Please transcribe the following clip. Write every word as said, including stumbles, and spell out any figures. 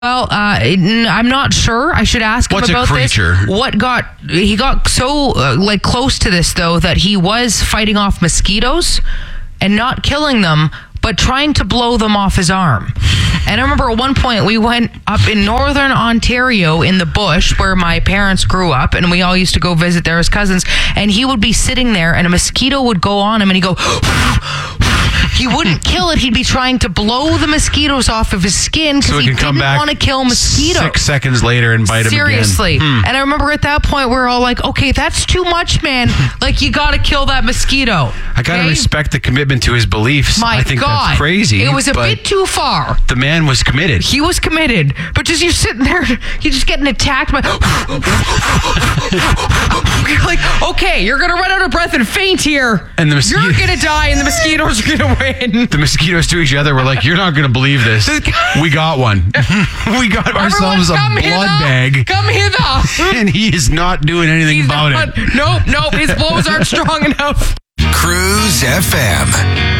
Well, uh, I'm not sure. I should ask him What's about a creature? this. What got he got so uh, like close to this though that he was fighting off mosquitoes and not killing them, but trying to blow them off his arm. And I remember at one point we went up in northern Ontario in the bush where my parents grew up, and we all used to go visit there as cousins. And he would be sitting there, and a mosquito would go on him, and he'd go. He wouldn't kill it. He'd be trying to blow the mosquitoes off of his skin because So it he can come didn't back want to kill mosquitoes. Six seconds later and bite him again. Seriously. Hmm. And I remember at that point we were all like, okay, that's too much, man. Like, you got to kill that mosquito. I gotta okay? respect the commitment to his beliefs. My I think God. that's crazy. It was a but bit too far. The man was committed. He was committed. But just you sitting there, you're just getting attacked by... You're like, okay, you're going to run out of breath and faint here. And the mosquito- You're going to die and the mosquitoes are going to win. The mosquitoes to each other were like, you're not going to believe this. We got one. We got ourselves a Everyone, blood come bag. hither. Come hither. And he is not doing anything He's about not, it. Nope, nope. His blows aren't strong enough. Cruise F M.